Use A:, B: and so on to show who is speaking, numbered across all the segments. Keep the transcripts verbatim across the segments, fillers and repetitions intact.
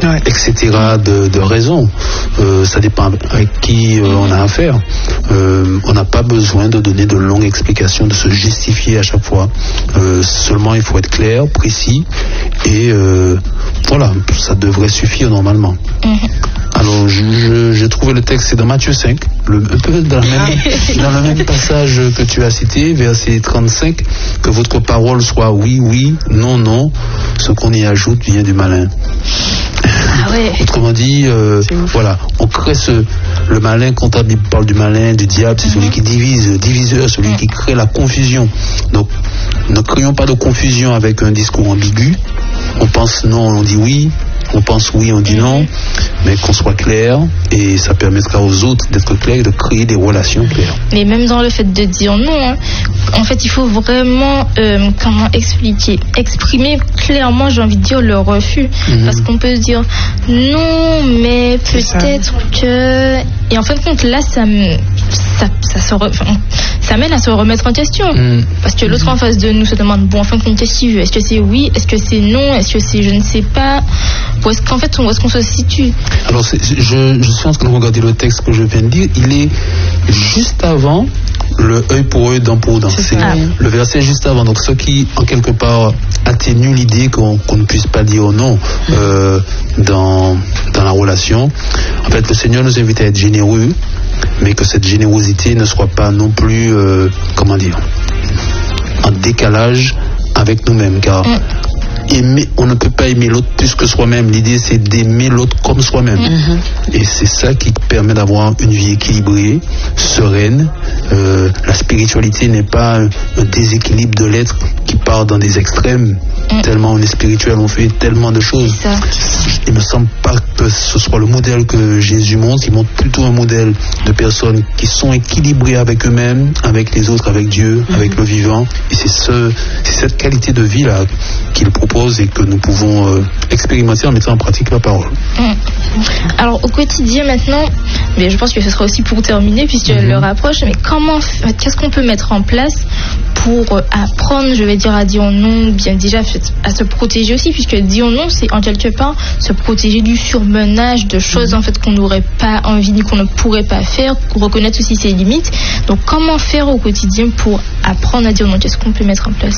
A: ouais. et cetera de, de raisons. Euh, ça dépend avec qui euh, on a affaire. Euh, on n'a pas besoin de donner de longues explications, de se justifier à chaque fois. Euh, seulement, il faut être clair, précis, et euh, voilà, ça devrait suffire normalement. Mm-hmm. Alors, je, je, j'ai trouvé le texte, c'est dans Matthieu cinq, le, un peu dans, la même, dans le même passage que tu as cité, verset trente-cinq, que votre parole soit oui, oui, non, non, ce qu'on y ajoute vient du malin.
B: Ah ouais.
A: Autrement dit, euh, voilà, on crée ce, le malin, quand on parle du malin, du diable, c'est mm-hmm. celui qui divise, diviseur, celui mm-hmm. qui crée la confusion. Donc, ne créons pas de confusion avec un discours ambigu. On pense non, on dit oui. On pense oui, on dit non, mais qu'on soit clair, et ça permettra aux autres d'être clairs et de créer des relations claires.
B: Mais même dans le fait de dire non, hein, en fait, il faut vraiment, euh, comment expliquer, exprimer clairement, j'ai envie de dire, le refus. Mm-hmm. Parce qu'on peut dire non, mais peut-être que... Et en fin de compte, là, ça me... Ça, ça, se re... enfin, ça mène à se remettre en question. Mmh. Parce que l'autre mmh. en face de nous se demande, bon, en fin de compte, qu'est-ce qu'il veut ? Est-ce que c'est oui ? Est-ce que c'est non ? Est-ce que c'est je ne sais pas ? Ou est-ce qu'en fait, où est-ce qu'on se situe ?
A: Alors, c'est, je, je suis en train de regarder le texte que je viens de dire. Il est juste avant le œil pour œil, dent pour dent. C'est, c'est ah. le verset juste avant. Donc, ce qui, en quelque part, atténue l'idée qu'on, qu'on ne puisse pas dire non mmh. euh, dans, dans la relation. En fait, le Seigneur nous invite à être généreux, mais que cette générosité ne soit pas non plus, euh, comment dire, en décalage avec nous-mêmes, car mmh. aimer, on ne peut pas aimer l'autre plus que soi-même. L'idée, c'est d'aimer l'autre comme soi-même. Mmh. Et c'est ça qui permet d'avoir une vie équilibrée, sereine. Euh, la spiritualité n'est pas un, un déséquilibre de l'être qui part dans des extrêmes. Mmh. Tellement on est spirituel, on fait tellement de choses. Il ne me semble pas que ce soit le modèle que Jésus montre. Il montre plutôt un modèle de personnes qui sont équilibrées avec eux-mêmes, avec les autres, avec Dieu, mmh. avec le vivant. Et c'est, ce, c'est cette qualité de vie-là qu'il propose et que nous pouvons euh, expérimenter en mettant en pratique la parole.
B: Mmh. Alors au quotidien maintenant, mais je pense que ce sera aussi pour terminer puisque mmh. le rapproche, mais comment, qu'est-ce qu'on peut mettre en place pour apprendre, je vais dire, à dire non, bien déjà à se protéger aussi, puisque dire non, c'est en quelque part se protéger du surmenage de choses mmh. en fait qu'on n'aurait pas envie ni qu'on ne pourrait pas faire, reconnaître aussi ses limites. Donc comment faire au quotidien pour apprendre à dire non ? Qu'est-ce qu'on peut mettre en place ?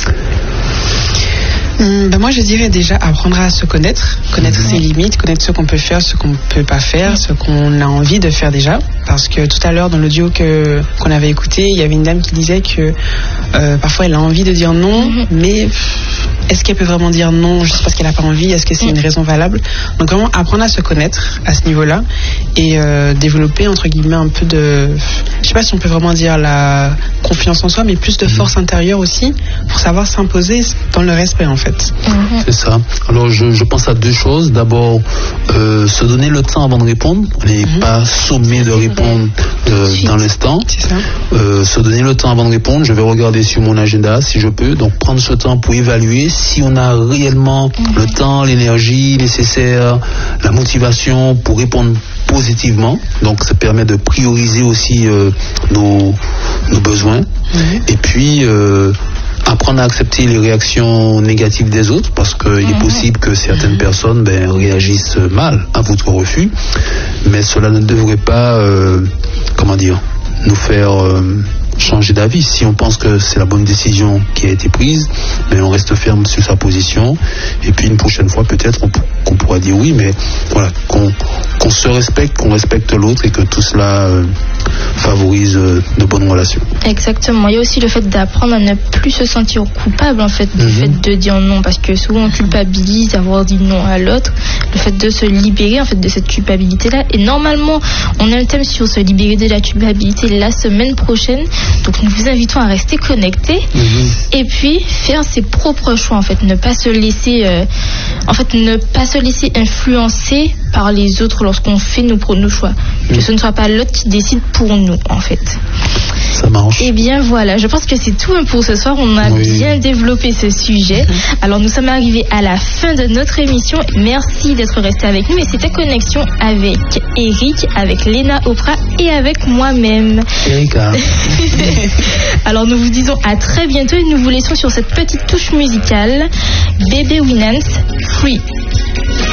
C: Hum, ben moi je dirais déjà apprendre à se connaître, connaître mmh. ses limites, connaître ce qu'on peut faire, ce qu'on ne peut pas faire, ce qu'on a envie de faire déjà. Parce que tout à l'heure dans l'audio que, qu'on avait écouté, il y avait une dame qui disait que euh, parfois elle a envie de dire non, mmh. mais est-ce qu'elle peut vraiment dire non juste parce qu'elle n'a pas envie ? Est-ce que c'est mmh. une raison valable ? Donc vraiment apprendre à se connaître à ce niveau-là et euh, développer entre guillemets un peu de, je sais pas si on peut vraiment dire la confiance en soi, mais plus de force intérieure aussi pour savoir s'imposer dans le respect en fait.
A: Mmh. C'est ça. Alors je, je pense à deux choses. D'abord, euh, se donner le temps avant de répondre. On n'est mmh. pas sommé de répondre euh, dans l'instant.
C: C'est ça.
A: Euh, se donner le temps avant de répondre. Je vais regarder sur mon agenda si je peux. Donc prendre ce temps pour évaluer si on a réellement mmh. le temps, l'énergie nécessaire, la motivation pour répondre positivement. Donc ça permet de prioriser aussi euh, nos, nos besoins. Mmh. Et puis euh, apprendre à accepter les réactions négatives des autres, parce qu'il mmh. est possible que certaines mmh. personnes ben, réagissent mal à votre refus, mais cela ne devrait pas, euh, comment dire, nous faire euh, changer d'avis. Si on pense que c'est la bonne décision qui a été prise, ben on reste ferme sur sa position, et puis une prochaine fois peut-être on, qu'on pourra dire oui, mais voilà, qu'on, qu'on se respecte, qu'on respecte l'autre, et que tout cela euh, favorise euh, de bonnes relations.
B: Exactement. Il y a aussi le fait d'apprendre à ne plus se sentir coupable en fait, du mm-hmm. fait de dire non, parce que souvent on culpabilise d'avoir dit non à l'autre. Le fait de se libérer en fait de cette culpabilité-là. Et normalement, on a un thème sur se libérer de la culpabilité la semaine prochaine. Donc nous vous invitons à rester connectés mm-hmm. et puis faire ses propres choix en fait, ne pas se laisser euh, en fait ne pas se laisser influencer par les autres lorsqu'on fait nos, nos choix. Mm-hmm. Que ce ne soit pas l'autre qui décide pour nous en fait.
A: Ça marche.
B: Et bien voilà, je pense que c'est tout pour ce soir. On a oui. bien développé ce sujet. Mm-hmm. Alors nous sommes arrivés à la fin de notre émission. Merci d'être restés avec nous. Et c'était Connexion avec Eric, avec Léna Oprah et avec moi-même.
A: Erika.
B: Alors nous vous disons à très bientôt et nous vous laissons sur cette petite touche musicale. Bébé Winans, Free.